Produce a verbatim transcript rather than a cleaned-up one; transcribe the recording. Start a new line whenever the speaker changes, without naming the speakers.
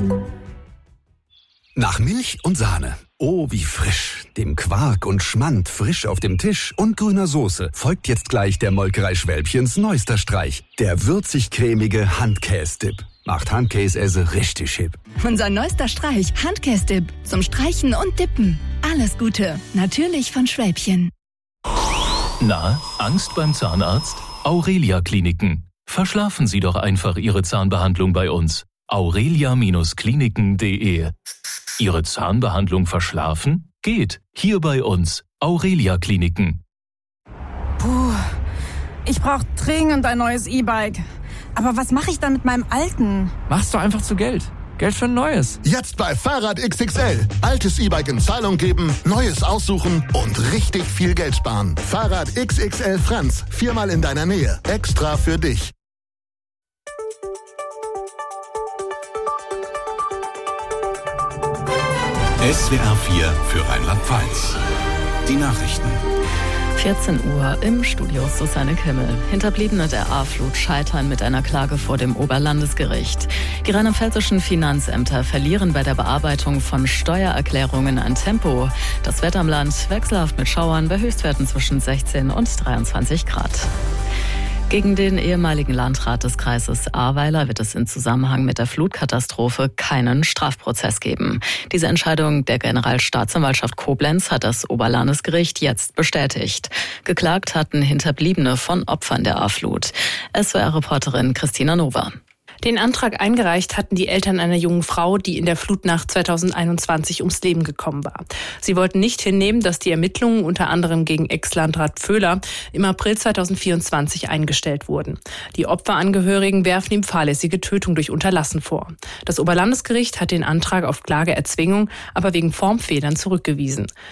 Nach Milch und Sahne. Oh, wie frisch. Dem Quark und Schmand frisch auf dem Tisch und grüner Soße folgt jetzt gleich der Molkerei Schwälbchens neuester Streich. Der würzig-cremige Handkäse-Dip. Macht Handkäse richtig hip.
Unser neuester Streich, Handkäse-Dip. Zum Streichen und Dippen. Alles Gute. Natürlich von Schwälbchen.
Na, Angst beim Zahnarzt? Aurelia Kliniken. Verschlafen Sie doch einfach Ihre Zahnbehandlung bei uns. aurelia Kliniken punkt de. Ihre Zahnbehandlung verschlafen? Geht. Hier bei uns. Aurelia Kliniken.
Puh, ich brauche dringend ein neues E-Bike. Aber was mache ich dann mit meinem alten?
Machst du einfach zu Geld. Geld für ein neues.
Jetzt bei Fahrrad X X L. Altes E-Bike in Zahlung geben, neues aussuchen und richtig viel Geld sparen. Fahrrad X X L Franz. Viermal in deiner Nähe. Extra für dich.
S W R vier für Rheinland-Pfalz. Die Nachrichten.
vierzehn Uhr im Studio Susanne Kimmel. Hinterbliebene der A-Flut scheitern mit einer Klage vor dem Oberlandesgericht. Die rheinland-pfälzischen Finanzämter verlieren bei der Bearbeitung von Steuererklärungen an Tempo. Das Wetter im Land wechselhaft mit Schauern bei Höchstwerten zwischen sechzehn und dreiundzwanzig Grad. Gegen den ehemaligen Landrat des Kreises Ahrweiler wird es in Zusammenhang mit der Flutkatastrophe keinen Strafprozess geben. Diese Entscheidung der Generalstaatsanwaltschaft Koblenz hat das Oberlandesgericht jetzt bestätigt. Geklagt hatten Hinterbliebene von Opfern der A-Flut. S W R-Reporterin Christina Nova.
Den Antrag eingereicht hatten die Eltern einer jungen Frau, die in der Flutnacht zweitausendeinundzwanzig ums Leben gekommen war. Sie wollten nicht hinnehmen, dass die Ermittlungen unter anderem gegen Ex-Landrat Pföhler im April zweitausendvierundzwanzig eingestellt wurden. Die Opferangehörigen werfen ihm fahrlässige Tötung durch Unterlassen vor. Das Oberlandesgericht hat den Antrag auf Klageerzwingung aber wegen Formfehlern zurückgewiesen.